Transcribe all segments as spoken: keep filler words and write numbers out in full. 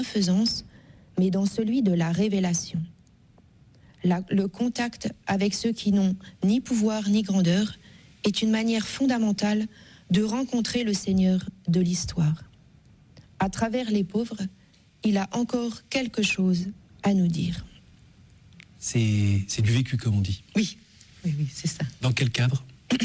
bienfaisance, mais dans celui de la révélation. La, le contact avec ceux qui n'ont ni pouvoir ni grandeur est une manière fondamentale de rencontrer le Seigneur de l'histoire. À travers les pauvres, il a encore quelque chose à nous dire. C'est, c'est du vécu, comme on dit. Oui, oui, oui, c'est ça. Dans quel cadre ?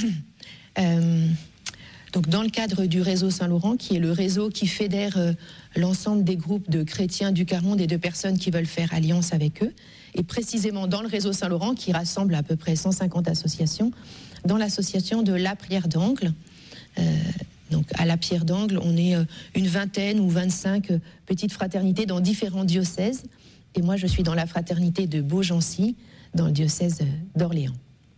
euh, donc dans le cadre du réseau Saint-Laurent, qui est le réseau qui fédère euh, l'ensemble des groupes de chrétiens du quart-monde et de personnes qui veulent faire alliance avec eux, et précisément dans le réseau Saint-Laurent, qui rassemble à peu près cent cinquante associations, dans l'association de la Pierre d'Angle. Euh, donc à la Pierre d'Angle, on est euh, une vingtaine ou vingt-cinq euh, petites fraternités dans différents diocèses. Et moi, je suis dans la fraternité de Beaugency, dans le diocèse d'Orléans.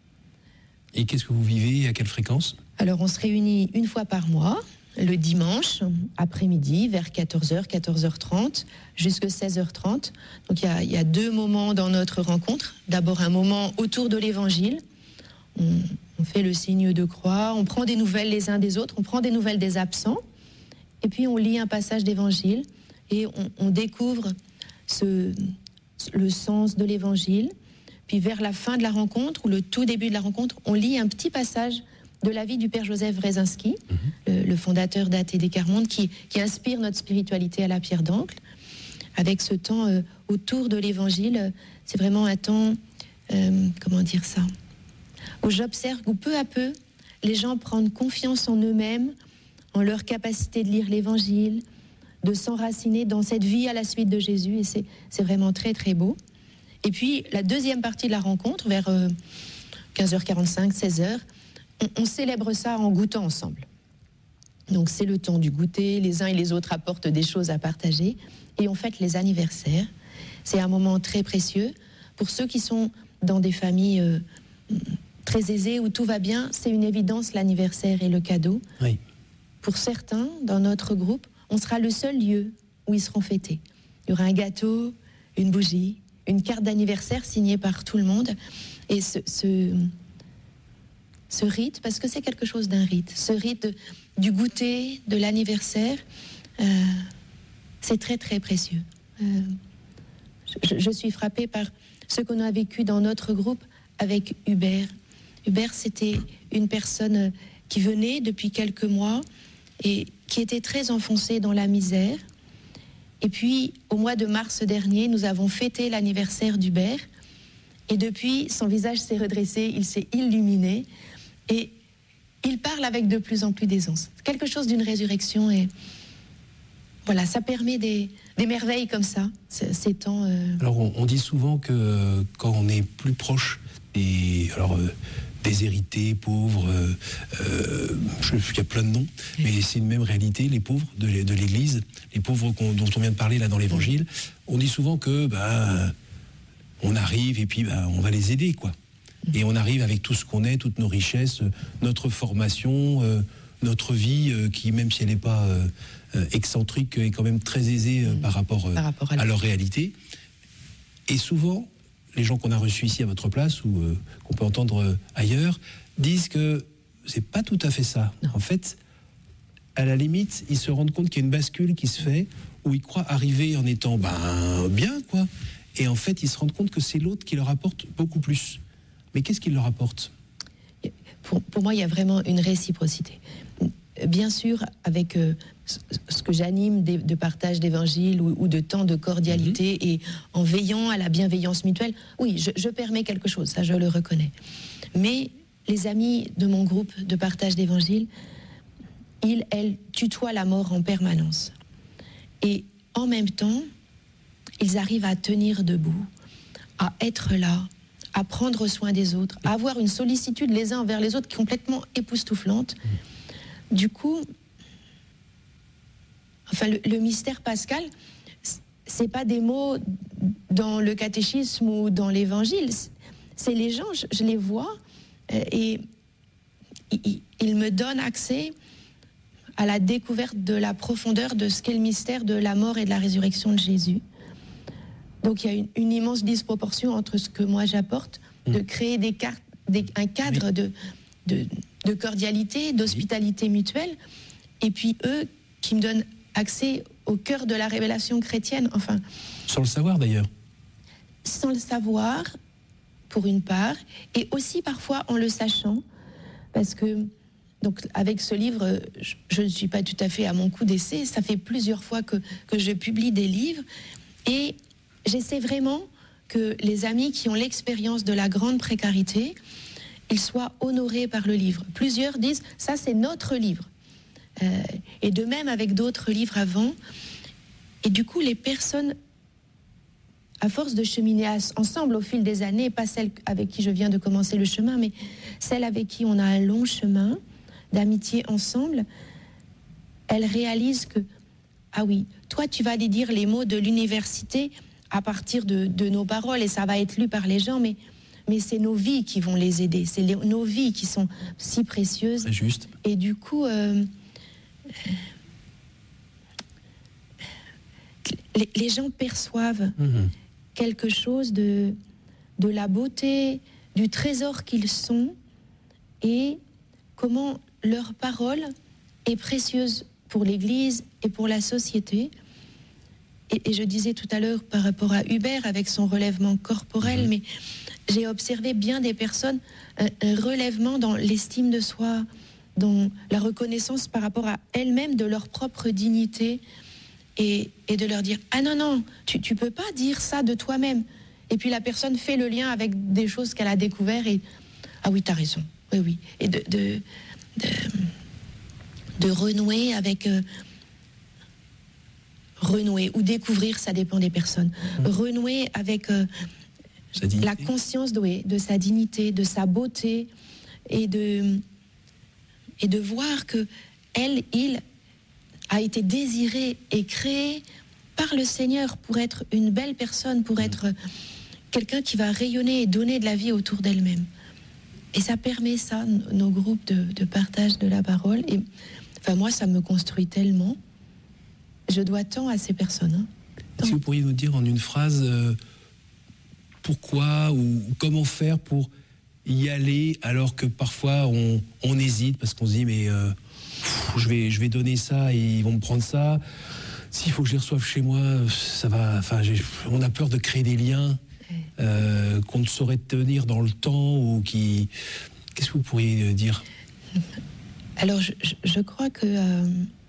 Et qu'est-ce que vous vivez et à quelle fréquence ? Alors, on se réunit une fois par mois, le dimanche, après-midi, vers quatorze heures, quatorze heures trente, jusqu'à seize heures trente. Donc, il y a, il y a deux moments dans notre rencontre. D'abord, un moment autour de l'Évangile. On, on fait le signe de croix, on prend des nouvelles les uns des autres, on prend des nouvelles des absents. Et puis, on lit un passage d'Évangile et on, on découvre ce, le sens de l'Évangile. Puis vers la fin de la rencontre, ou le tout début de la rencontre, on lit un petit passage de la vie du Père Joseph Wrezinski, mmh. le, le fondateur d'A T D Quart-Monde, qui, qui inspire notre spiritualité à la Pierre d'Angle. Avec ce temps euh, autour de l'Évangile, c'est vraiment un temps, euh, comment dire ça, où j'observe où peu à peu, les gens prennent confiance en eux-mêmes, en leur capacité de lire l'Évangile, de s'enraciner dans cette vie à la suite de Jésus, et c'est, c'est vraiment très très beau. Et puis la deuxième partie de la rencontre, vers euh, quinze heures quarante-cinq, seize heures, on, on célèbre ça en goûtant ensemble. Donc c'est le temps du goûter, les uns et les autres apportent des choses à partager, et on fête les anniversaires. C'est un moment très précieux. Pour ceux qui sont dans des familles euh, très aisées, où tout va bien, c'est une évidence, l'anniversaire et le cadeau. Oui. Pour certains, dans notre groupe, on sera le seul lieu où ils seront fêtés. Il y aura un gâteau, une bougie, une carte d'anniversaire signée par tout le monde. Et ce, ce, ce rite, parce que c'est quelque chose d'un rite, ce rite de, du goûter, de l'anniversaire, euh, c'est très très précieux. Euh, je, je suis frappée par ce qu'on a vécu dans notre groupe avec Hubert. Hubert, c'était une personne qui venait depuis quelques mois et qui était très enfoncé dans la misère. Et puis, au mois de mars dernier, nous avons fêté l'anniversaire d'Hubert. Et depuis, son visage s'est redressé, il s'est illuminé. Et il parle avec de plus en plus d'aisance. Quelque chose d'une résurrection. Et voilà, ça permet des, des merveilles comme ça, ces temps. Euh... Alors, on, on dit souvent que quand on est plus proche des... Alors, euh, déshérités, pauvres, euh, euh, je, il y a plein de noms, oui. Mais c'est une même réalité, les pauvres de, de l'Église, les pauvres dont on vient de parler là dans l'Évangile. On dit souvent que bah, on arrive et puis bah, on va les aider, quoi. Et on arrive avec tout ce qu'on est, toutes nos richesses, notre formation, euh, notre vie, euh, qui même si elle n'est pas euh, excentrique, est quand même très aisée euh, par rapport, euh, par rapport à, à leur réalité. Et souvent, les gens qu'on a reçus ici à votre place ou euh, qu'on peut entendre euh, ailleurs disent que c'est pas tout à fait ça. Non. En fait, à la limite, ils se rendent compte qu'il y a une bascule qui se fait où ils croient arriver en étant ben bien quoi, et en fait ils se rendent compte que c'est l'autre qui leur apporte beaucoup plus. Mais qu'est-ce qu'il leur apporte ? Pour, pour moi, il y a vraiment une réciprocité. Bien sûr, avec euh, ce que j'anime de, de partage d'évangile ou, ou de temps de cordialité mmh. et en veillant à la bienveillance mutuelle, oui, je, je permets quelque chose, ça je le reconnais. Mais les amis de mon groupe de partage d'évangile, ils, elles tutoient la mort en permanence. Et en même temps, ils arrivent à tenir debout, à être là, à prendre soin des autres, à avoir une sollicitude les uns envers les autres complètement époustouflante. Mmh. Du coup, enfin, le, le mystère pascal, c'est pas des mots dans le catéchisme ou dans l'évangile, c'est les gens, je, je les vois, et ils, ils me donnent accès à la découverte de la profondeur de ce qu'est le mystère de la mort et de la résurrection de Jésus. Donc il y a une, une immense disproportion entre ce que moi j'apporte, mmh. de créer des cartes, des, un cadre oui. de... de de cordialité, d'hospitalité mutuelle, et puis eux qui me donnent accès au cœur de la révélation chrétienne, enfin... Sans le savoir d'ailleurs. Sans le savoir, pour une part, et aussi parfois en le sachant, parce que, donc, avec ce livre, je, je ne suis pas tout à fait à mon coup d'essai, ça fait plusieurs fois que, que je publie des livres, et j'essaie vraiment que les amis qui ont l'expérience de la grande précarité, ils soient honorés par le livre. Plusieurs disent, ça c'est notre livre. Euh, et de même avec d'autres livres avant. Et du coup, les personnes, à force de cheminer ensemble au fil des années, pas celles avec qui je viens de commencer le chemin, mais celles avec qui on a un long chemin d'amitié ensemble, elles réalisent que, ah oui, toi tu vas aller dire les mots de l'université à partir de, de nos paroles et ça va être lu par les gens, mais, mais c'est nos vies qui vont les aider, c'est les, nos vies qui sont si précieuses. C'est juste. Et du coup, euh, les, les gens perçoivent mmh. quelque chose de, de la beauté, du trésor qu'ils sont et comment leur parole est précieuse pour l'Église et pour la société. Et, et je disais tout à l'heure par rapport à Hubert avec son relèvement corporel, mmh. mais j'ai observé bien des personnes, un, un relèvement dans l'estime de soi, dans la reconnaissance par rapport à elles-mêmes de leur propre dignité et, et de leur dire « Ah non, non, tu ne peux pas dire ça de toi-même ». Et puis la personne fait le lien avec des choses qu'elle a découvertes et « Ah oui, tu as raison, oui, oui ». Et de, de, de, de renouer avec... Euh, renouer ou découvrir, ça dépend des personnes. Mmh. Renouer avec euh, la conscience de, oui, de sa dignité, de sa beauté et de, et de voir que elle, il a été désiré et créé par le Seigneur pour être une belle personne, pour être quelqu'un qui va rayonner et donner de la vie autour d'elle-même. Et ça permet ça, nos groupes de, de partage de la parole. Et enfin, moi, ça me construit tellement. Je dois tant à ces personnes. Hein. Est-ce que vous pourriez nous dire en une phrase euh, pourquoi ou, ou comment faire pour y aller alors que parfois on, on hésite parce qu'on se dit mais euh, pff, je vais je vais donner ça et ils vont me prendre ça. S'il faut que je les reçoive chez moi, ça va. Enfin, j'ai, on a peur de créer des liens euh, qu'on ne saurait tenir dans le temps ou qui. Qu'est-ce que vous pourriez dire? Alors, je, je crois que. Euh...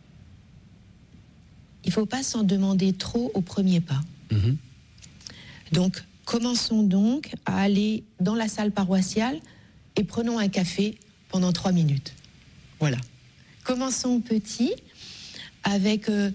Il ne faut pas s'en demander trop au premier pas. Mmh. Donc, commençons donc à aller dans la salle paroissiale et prenons un café pendant trois minutes. Voilà. Commençons petit, avec euh,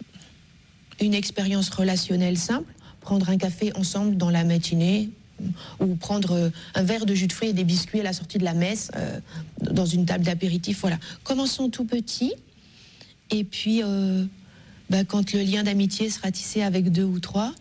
une expérience relationnelle simple, prendre un café ensemble dans la matinée, ou prendre euh, un verre de jus de fruits et des biscuits à la sortie de la messe, euh, dans une table d'apéritif. Voilà. Commençons tout petit, et puis... Euh, Ben, quand le lien d'amitié sera tissé avec deux ou trois,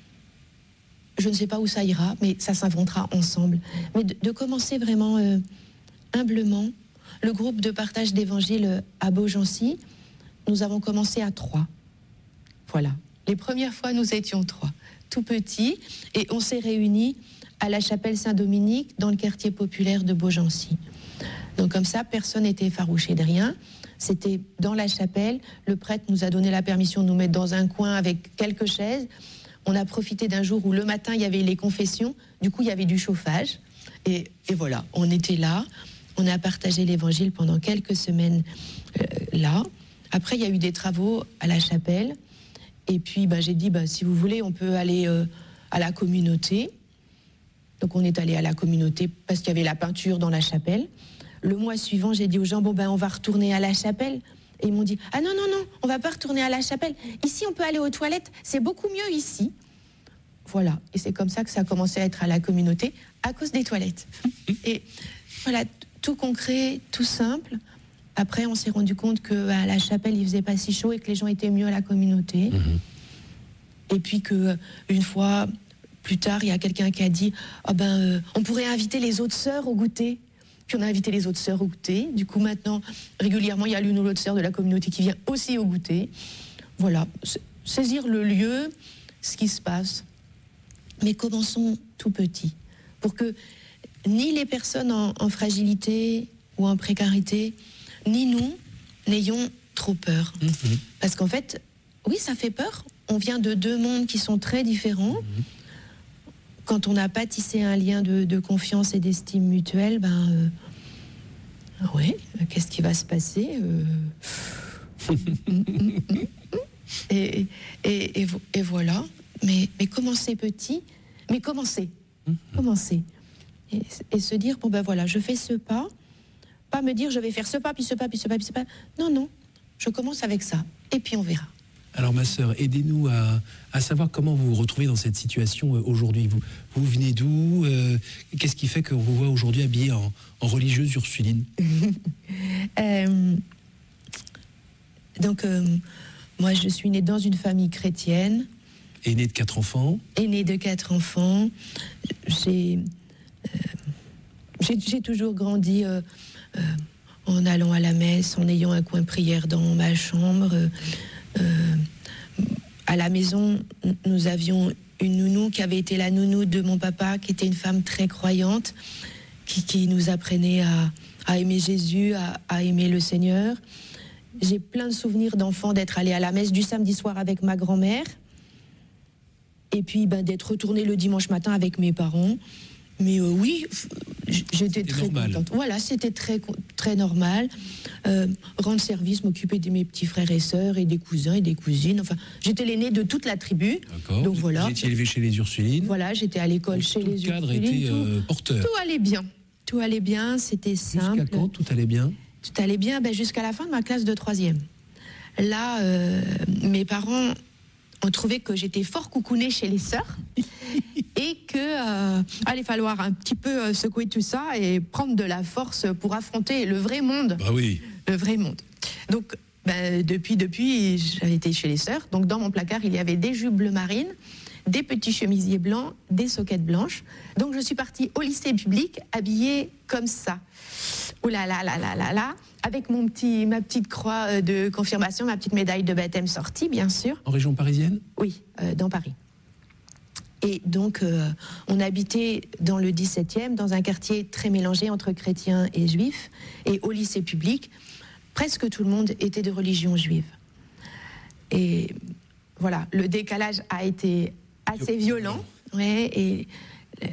je ne sais pas où ça ira, mais ça s'inventera ensemble. Mais de, de commencer vraiment euh, humblement. Le groupe de partage d'évangile à Beaugency, nous avons commencé à trois. Voilà. Les premières fois, nous étions trois, tout petits, et on s'est réunis à la chapelle Saint-Dominique, dans le quartier populaire de Beaugency. Donc comme ça, personne n'était effarouché de rien. C'était dans la chapelle, le prêtre nous a donné la permission de nous mettre dans un coin avec quelques chaises. On a profité d'un jour où le matin, il y avait les confessions, du coup, il y avait du chauffage. Et, et voilà, on était là, on a partagé l'évangile pendant quelques semaines euh, là. Après, il y a eu des travaux à la chapelle. Et puis, ben, j'ai dit, ben, si vous voulez, on peut aller euh, à la communauté. Donc, on est allé à la communauté parce qu'il y avait la peinture dans la chapelle. Le mois suivant, j'ai dit aux gens, bon ben on va retourner à la chapelle. Et ils m'ont dit, ah non, non, non, on va pas retourner à la chapelle. Ici, on peut aller aux toilettes, c'est beaucoup mieux ici. Voilà, et c'est comme ça que ça a commencé à être à la communauté, à cause des toilettes. Et voilà, tout concret, tout simple. Après, on s'est rendu compte qu'à la chapelle, il faisait pas si chaud et que les gens étaient mieux à la communauté. Mmh. Et puis qu'une fois, plus tard, il y a quelqu'un qui a dit, oh ben, euh, on pourrait inviter les autres sœurs au goûter. Puis on a invité les autres sœurs au goûter. Du coup, maintenant, régulièrement, il y a l'une ou l'autre sœur de la communauté qui vient aussi au goûter. Voilà, saisir le lieu, ce qui se passe. Mais commençons tout petit, pour que ni les personnes en, en fragilité ou en précarité, ni nous, n'ayons trop peur. Mmh. Parce qu'en fait, oui, ça fait peur. On vient de deux mondes qui sont très différents. Mmh. Quand on n'a pas tissé un lien de, de confiance et d'estime mutuelle, ben, euh, oui, qu'est-ce qui va se passer euh... et, et, et, et voilà. Mais, mais commencer petit, mais commencer, mmh. commencer. Et, et se dire, bon ben voilà, je fais ce pas, pas me dire je vais faire ce pas, puis ce pas, puis ce pas, puis ce pas. Non, non, je commence avec ça, et puis on verra. Alors ma sœur, aidez-nous à, à savoir comment vous vous retrouvez dans cette situation aujourd'hui. Vous, vous venez d'où euh, Qu'est-ce qui fait qu'on vous voit aujourd'hui habillée en, en religieuse ursuline? euh, Donc, euh, moi je suis née dans une famille chrétienne. Aînée de quatre enfants. Aînée de quatre enfants. J'ai, euh, j'ai, j'ai toujours grandi euh, euh, en allant à la messe, en ayant un coin prière dans ma chambre. Euh, euh, à la maison, nous avions une nounou qui avait été la nounou de mon papa, qui était une femme très croyante, qui, qui nous apprenait à, à aimer Jésus, à, à aimer le Seigneur. J'ai plein de souvenirs d'enfants d'être allée à la messe du samedi soir avec ma grand-mère. Et puis ben, d'être retournée le dimanche matin avec mes parents. Mais euh, oui, j'étais c'était très normal. contente. Voilà, c'était très, très normal. Euh, rendre service, m'occuper de mes petits frères et sœurs et des cousins et des cousines. Enfin, j'étais l'aînée de toute la tribu. D'accord. Donc voilà. Vous étiez élevée chez les Ursulines. Voilà, j'étais à l'école Donc, chez tout les le cadre Ursulines. était euh, porteur. Tout allait bien. Tout allait bien, c'était simple. Jusqu'à quand tout allait bien? Tout allait bien ben, jusqu'à la fin de ma classe de troisième. Là, euh, mes parents ont trouvé que j'étais fort coucounée chez les sœurs et que euh, allait falloir un petit peu euh, secouer tout ça et prendre de la force pour affronter le vrai monde. Bah oui. Le vrai monde. Donc, ben, depuis, depuis, j'avais été chez les sœurs. Donc, dans mon placard, il y avait des jupes bleu marine, des petits chemisiers blancs, des soquettes blanches. Donc, je suis partie au lycée public habillée comme ça. Oh là là là là là là, avec mon petit, ma petite croix de confirmation, ma petite médaille de baptême sortie, bien sûr. En région parisienne? Oui, euh, dans Paris. Et donc, euh, on habitait dans le dix-septième, dans un quartier très mélangé entre chrétiens et juifs. Et au lycée public, presque tout le monde était de religion juive. Et voilà, le décalage a été assez violent. Ouais, et euh,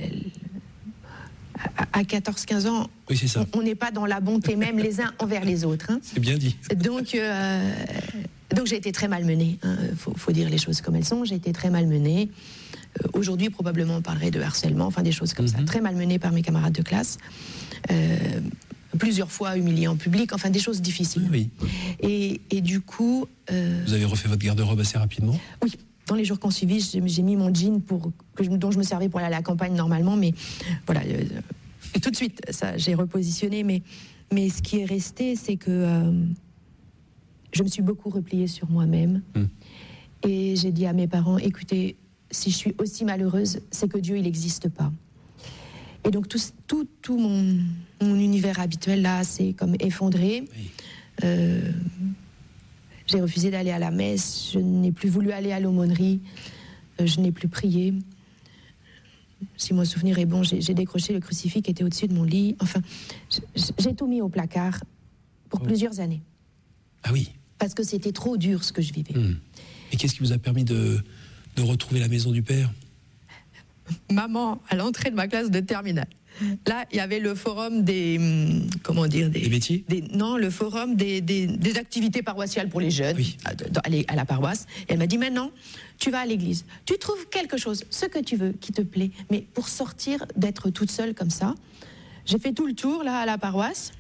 à quatorze quinze ans, oui, c'est ça. on n'est pas dans la bonté même les uns envers les autres. Hein. C'est bien dit. Donc, euh, donc j'ai été très malmenée. Il hein. faut, faut dire les choses comme elles sont. J'ai été très malmenée. Euh, aujourd'hui, probablement, on parlerait de harcèlement, enfin des choses comme mm-hmm. ça. Très malmenée par mes camarades de classe. Euh, plusieurs fois humiliée en public. Enfin, des choses difficiles. Oui. Et, et du coup... Euh, Vous avez refait votre garde-robe assez rapidement? Oui. Dans les jours qui ont suivi, j'ai, j'ai mis mon jean pour, que je, dont je me servais pour aller à la campagne normalement, mais voilà, euh, tout de suite, ça, j'ai repositionné. Mais, mais ce qui est resté, c'est que euh, je me suis beaucoup repliée sur moi-même. Mm. Et j'ai dit à mes parents, écoutez, si je suis aussi malheureuse, c'est que Dieu, il n'existe pas. Et donc tout, tout, tout mon, mon univers habituel, là, c'est comme effondré. Oui. Euh, J'ai refusé d'aller à la messe, je n'ai plus voulu aller à l'aumônerie, euh, je n'ai plus prié. Si mon souvenir est bon, j'ai, j'ai décroché le crucifix qui était au-dessus de mon lit. Enfin, j'ai tout mis au placard pour oh. plusieurs années. Ah oui. Parce que c'était trop dur ce que je vivais. Mmh. Et qu'est-ce qui vous a permis de, de retrouver la maison du Père? Maman, à l'entrée de ma classe de terminale. Là, il y avait le forum des... Comment dire Des, des métiers des, Non, le forum des, des, des activités paroissiales pour les jeunes, oui. à, à la paroisse. Et elle m'a dit, maintenant, tu vas à l'église. Tu trouves quelque chose, ce que tu veux, qui te plaît. Mais pour sortir, d'être toute seule comme ça, j'ai fait tout le tour, là, à la paroisse.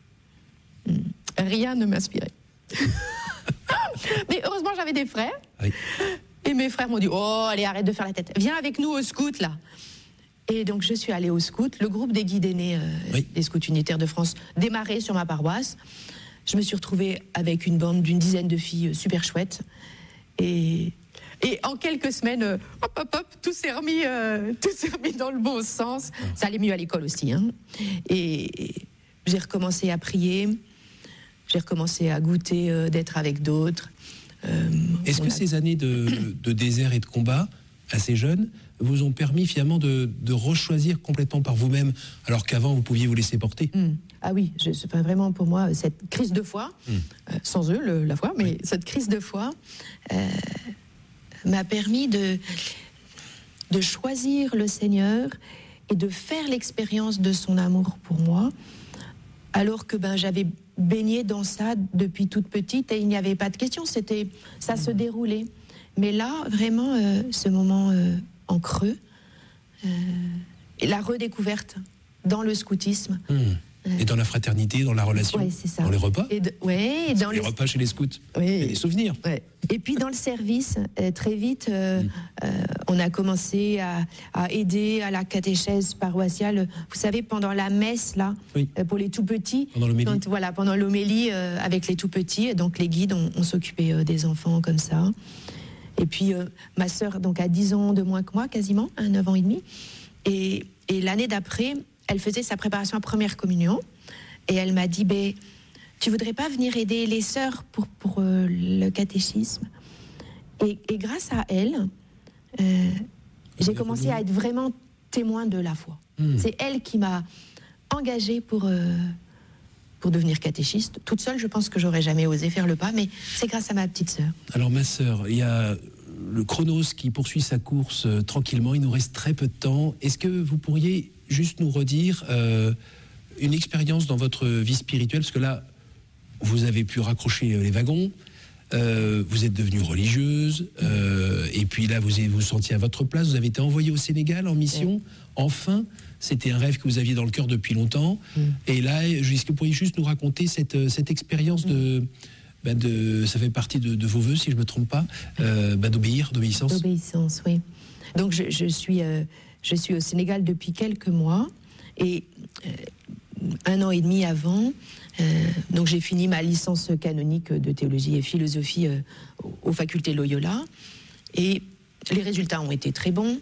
Rien ne m'inspirait. Mais heureusement, j'avais des frères. Oui. Et mes frères m'ont dit, oh, allez, arrête de faire la tête. Viens avec nous au scout, là. Et donc, je suis allée au scout. Le groupe des guides aînés euh, oui. des scouts unitaires de France démarrait sur ma paroisse. Je me suis retrouvée avec une bande d'une dizaine de filles super chouettes. Et, et en quelques semaines, euh, hop, hop, hop, tout s'est remis, euh, tout s'est remis dans le bon sens. Ça allait mieux à l'école aussi. Hein. Et, et j'ai recommencé à prier. J'ai recommencé à goûter euh, d'être avec d'autres. Euh, Est-ce que a... ces années de, de désert et de combat assez jeune, vous ont permis finalement de, de rechoisir complètement par vous-même, alors qu'avant vous pouviez vous laisser porter. Mmh. Ah oui, je, enfin, vraiment pour moi, cette crise de foi, mmh. euh, sans eux le, la foi, mais oui. cette crise de foi euh, m'a permis de, de choisir le Seigneur et de faire l'expérience de son amour pour moi, alors que ben, j'avais baigné dans ça depuis toute petite et il n'y avait pas de question, c'était, ça mmh. se déroulait. Mais là, vraiment, euh, ce moment euh, en creux, euh, et la redécouverte dans le scoutisme. Mmh. Et dans la fraternité, dans la relation, ouais, c'est ça. Dans les repas. Et de, ouais, et dans les le... repas chez les scouts, oui. Il y a des souvenirs. Ouais. Et puis dans le service, euh, très vite, euh, mmh. euh, on a commencé à, à aider à la catéchèse paroissiale. Vous savez, pendant la messe, là, oui. euh, pour les tout-petits, pendant l'homélie, quand, voilà, pendant l'homélie euh, avec les tout-petits, donc les guides, on, on s'occupait euh, des enfants comme ça. Et puis euh, ma sœur, donc a dix ans de moins que moi, quasiment, hein, neuf ans et demi. Et, et l'année d'après, elle faisait sa préparation à première communion. Et elle m'a dit, ben, tu voudrais pas venir aider les sœurs pour, pour euh, le catéchisme? et, et grâce à elle, euh, j'ai commencé à être vraiment témoin de la foi. Mmh. C'est elle qui m'a engagée pour, euh, pour devenir catéchiste. Toute seule, je pense que j'aurais jamais osé faire le pas, mais c'est grâce à ma petite sœur. Alors ma sœur, il y a le chronos qui poursuit sa course euh, tranquillement, il nous reste très peu de temps. Est-ce que vous pourriez juste nous redire euh, une expérience dans votre vie spirituelle, parce que là, vous avez pu raccrocher les wagons, euh, vous êtes devenue religieuse, euh, et puis là, vous vous, vous sentiez à votre place, vous avez été envoyée au Sénégal en mission, oui. Enfin, c'était un rêve que vous aviez dans le cœur depuis longtemps, mm. Et là, est-ce que vous pourriez juste nous raconter cette, cette expérience mm. de... Ben de, ça fait partie de, de vos vœux, si je ne me trompe pas, euh, ben d'obéir, d'obéissance. D'obéissance, oui. Donc je, je, suis, euh, je suis au Sénégal depuis quelques mois, et euh, un an et demi avant, euh, donc j'ai fini ma licence canonique de théologie et philosophie euh, aux facultés Loyola, et les résultats ont été très bons.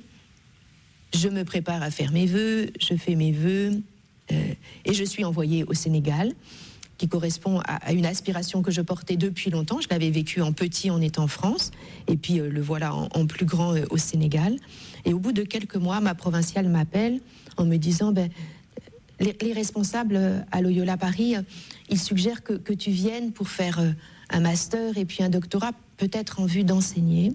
Je me prépare à faire mes vœux, je fais mes vœux, euh, et je suis envoyée au Sénégal, qui correspond à une aspiration que je portais depuis longtemps. Je l'avais vécu en petit en étant en France, et puis euh, le voilà en, en plus grand euh, au Sénégal. Et au bout de quelques mois, ma provinciale m'appelle en me disant ben, les, les responsables à Loyola Paris, euh, ils suggèrent que, que tu viennes pour faire euh, un master et puis un doctorat, peut-être en vue d'enseigner.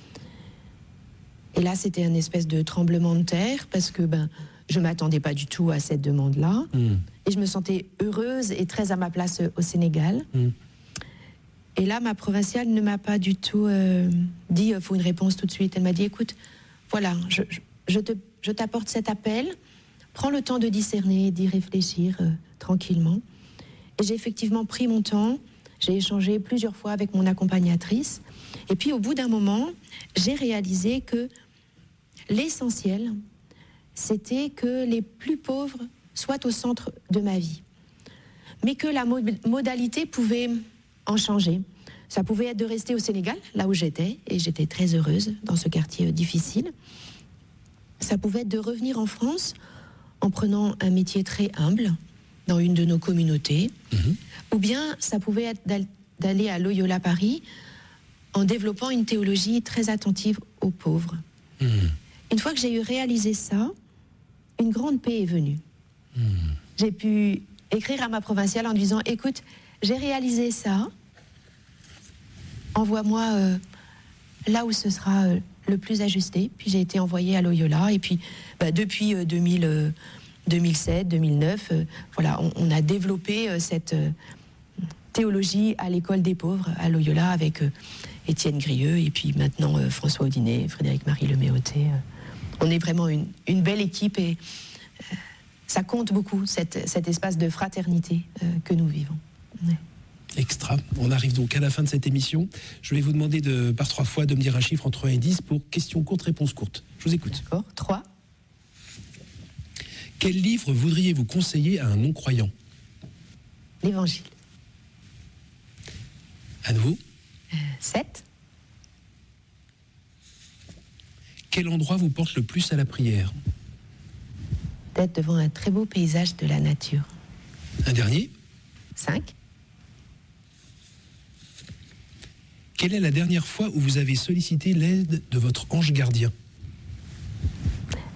Et là, c'était une espèce de tremblement de terre, parce que ben, je ne m'attendais pas du tout à cette demande-là. Mmh. Et je me sentais heureuse et très à ma place au Sénégal. Mmh. Et là, ma provinciale ne m'a pas du tout euh, dit il faut une réponse tout de suite. Elle m'a dit écoute, voilà, je, je, je, te, je t'apporte cet appel, prends le temps de discerner, d'y réfléchir euh, tranquillement. Et j'ai effectivement pris mon temps, j'ai échangé plusieurs fois avec mon accompagnatrice. Et puis au bout d'un moment, j'ai réalisé que l'essentiel, c'était que les plus pauvres soient au centre de ma vie. Mais que la modalité pouvait en changer. Ça pouvait être de rester au Sénégal, là où j'étais, et j'étais très heureuse dans ce quartier difficile. Ça pouvait être de revenir en France en prenant un métier très humble dans une de nos communautés. Mmh. Ou bien ça pouvait être d'aller à Loyola Paris en développant une théologie très attentive aux pauvres. Mmh. Une fois que j'ai eu réalisé ça, une grande paix est venue. Mmh. J'ai pu écrire à ma provinciale en disant « Écoute, j'ai réalisé ça, envoie-moi euh, là où ce sera euh, le plus ajusté. » Puis j'ai été envoyée à Loyola, et puis bah, depuis euh, deux mille, euh, deux mille sept, deux mille neuf, euh, voilà, on, on a développé euh, cette euh, théologie à l'école des pauvres à Loyola avec euh, Étienne Grieux, et puis maintenant euh, François Audinet, Frédéric-Marie Leméoté. Euh, on est vraiment une, une belle équipe, et euh, ça compte beaucoup, cette, cet espace de fraternité euh, que nous vivons. Ouais. Extra. On arrive donc à la fin de cette émission. Je vais vous demander de, par trois fois de me dire un chiffre entre un et dix pour questions courtes, réponses courtes. Je vous écoute. D'accord. trois. Quel livre voudriez-vous conseiller à un non-croyant? L'Évangile. À nouveau. Euh, sept. Quel endroit vous porte le plus à la prière? D'être devant un très beau paysage de la nature. Un dernier. cinq. Quelle est la dernière fois où vous avez sollicité l'aide de votre ange gardien?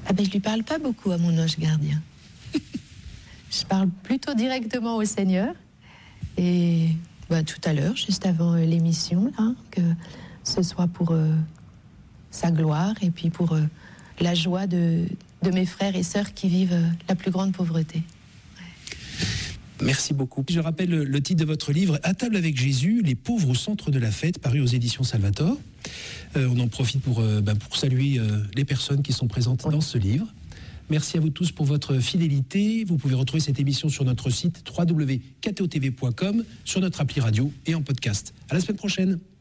Ah ben je lui parle pas beaucoup à mon ange gardien. Je parle plutôt directement au Seigneur. Et ben, tout à l'heure, juste avant euh, l'émission, là, que ce soit pour euh, sa gloire et puis pour euh, la joie de, de mes frères et sœurs qui vivent euh, la plus grande pauvreté. Merci beaucoup. Je rappelle le, le titre de votre livre, À table avec Jésus, les pauvres au centre de la fête, paru aux éditions Salvator. Euh, on en profite pour, euh, ben, pour saluer euh, les personnes qui sont présentes oui. dans ce livre. Merci à vous tous pour votre fidélité. Vous pouvez retrouver cette émission sur notre site w w w point k t o t v point com, sur notre appli radio et en podcast. À la semaine prochaine.